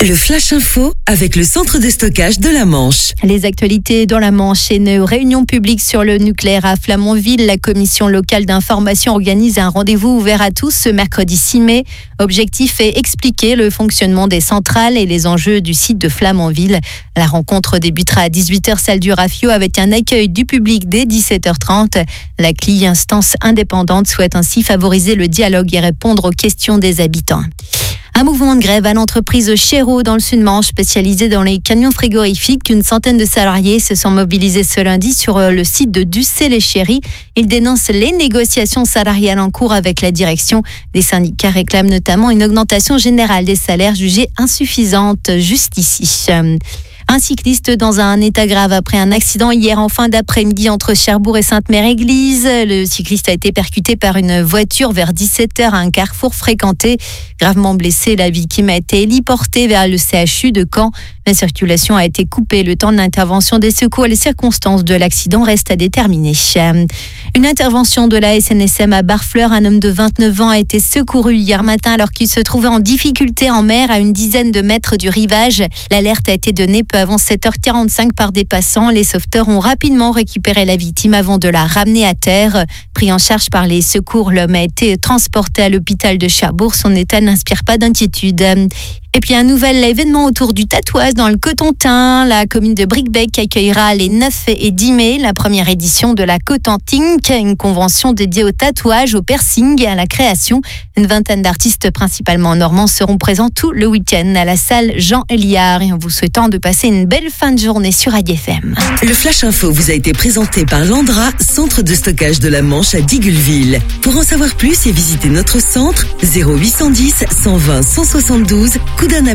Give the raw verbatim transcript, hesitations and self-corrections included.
Le Flash Info avec le centre de stockage de la Manche. Les actualités dans la Manche et une réunion publique sur le nucléaire à Flamanville. La commission locale d'information organise un rendez-vous ouvert à tous ce mercredi six mai. Objectif est expliquer le fonctionnement des centrales et les enjeux du site de Flamanville. La rencontre débutera à dix-huit heures salle du Rafio avec un accueil du public dès dix-sept heures trente. La C L I, instance indépendante, souhaite ainsi favoriser le dialogue et répondre aux questions des habitants. Un mouvement de grève à l'entreprise Chéreau dans le Sud-Manche, spécialisée dans les camions frigorifiques. Une centaine de salariés se sont mobilisés ce lundi sur le site de Ducé-les-Chéris. Ils dénoncent les négociations salariales en cours avec la direction. Les syndicats réclament notamment une augmentation générale des salaires jugée insuffisante juste ici. Un cycliste dans un état grave après un accident hier en fin d'après-midi entre Cherbourg et Sainte-Mère-Église. Le cycliste a été percuté par une voiture vers dix-sept heures à un carrefour fréquenté. Gravement blessé, la victime a été héliportée vers le C H U de Caen. La circulation a été coupée le temps de l'intervention des secours. Les circonstances de l'accident restent à déterminer. Une intervention de la S N S M à Barfleur. Un homme de vingt-neuf ans a été secouru hier matin alors qu'il se trouvait en difficulté en mer à une dizaine de mètres du rivage. L'alerte a été donnée peu avant sept heures quarante-cinq par des passants. Les sauveteurs ont rapidement récupéré la victime avant de la ramener à terre. Pris en charge par les secours, l'homme a été transporté à l'hôpital de Cherbourg. Son état n'inspire pas d'inquiétude. Et puis un nouvel événement autour du tatouage dans le Cotentin. La commune de Bricbec accueillera les neuf et dix mai la première édition de la Cotentink, une convention dédiée au tatouage, au piercing et à la création. Une vingtaine d'artistes, principalement normands, seront présents tout le week-end à la salle Jean Eliard. Et en vous souhaitant de passer une belle fin de journée sur A D F M. Le Flash Info vous a été présenté par Landra, centre de stockage de la Manche à Digulleville. Pour en savoir plus et visiter notre centre, zéro huit cent dix, cent vingt, cent soixante-douze, coup d'un appel